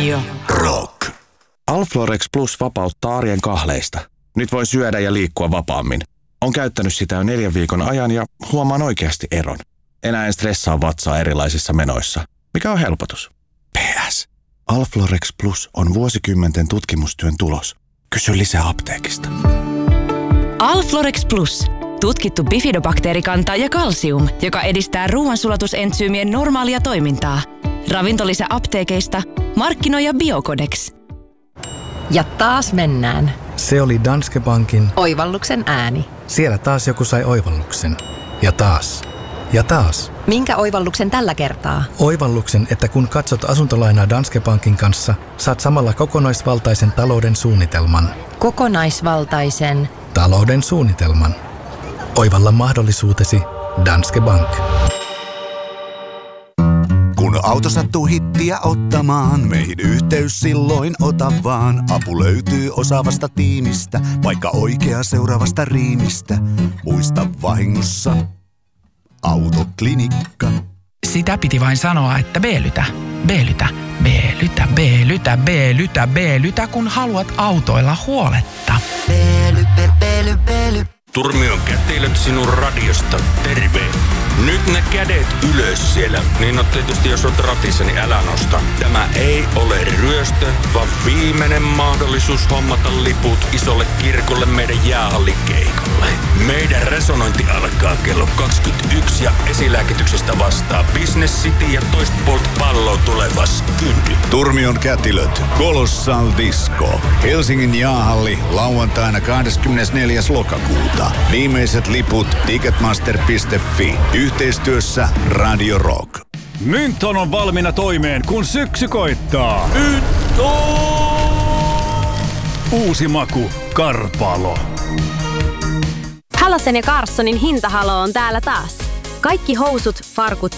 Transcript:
Radio Rock. Alflorex Plus vapauttaa arjen kahleista. Nyt voi syödä ja liikkua vapaammin. On käyttänyt sitä jo 4 viikon ajan ja huomaan oikeasti eron. Enää en stressaa vatsaa erilaisissa menoissa, mikä on helpotus. PS. Alflorex Plus on vuosikymmenten tutkimustyön tulos. Kysy lisää apteekista. Alflorex Plus. Tutkittu bifidobakteerikanta ja kalsium, joka edistää ruoansulatusentsyymien normaalia toimintaa. Ravintolisä apteekeista. Markkinoija Biocodex. Ja taas mennään. Se oli Danske Bankin Oivalluksen ääni. Siellä taas joku sai oivalluksen. Ja taas. Ja taas. Minkä oivalluksen tällä kertaa? Oivalluksen, että kun katsot asuntolainaa Danske Bankin kanssa, saat samalla kokonaisvaltaisen talouden suunnitelman. Kokonaisvaltaisen talouden suunnitelman. Oivalla mahdollisuutesi Danske Bank. Kun auto sattuu hittiä ottamaan, meihin yhteys silloin ota vaan. Apu löytyy osaavasta tiimistä, vaikka oikea seuraavasta riimistä. Muista vahingossa Autoklinikka. Sitä piti vain sanoa, että B-lytä, B-lytä, B-lytä, B-lytä, B-lytä, B-lytä, kun haluat autoilla huoletta. Turmion kätilöt sinun radiosta, terve! Nyt ne kädet ylös siellä. Niin on tietysti, jos olet ratissa, niin älä nosta. Tämä ei ole ryöstö, vaan viimeinen mahdollisuus hommata liput isolle kirkolle meidän jäähallikeikalle. Meidän resonointi alkaa kello 21 ja esilääkityksestä vastaa Business City ja toista puolta palloa tulevas Kyndy. Turmion kätilöt, Colossal Disco. Helsingin jäähalli lauantaina 24. lokakuuta. Viimeiset liput ticketmaster.fi. Yhteistyössä Radio Rock. Mynton on valmiina toimeen, kun syksy koittaa. Uusi maku, Karpalo. Halosen ja Carssonin hintahalo on täällä taas. Kaikki housut, farkut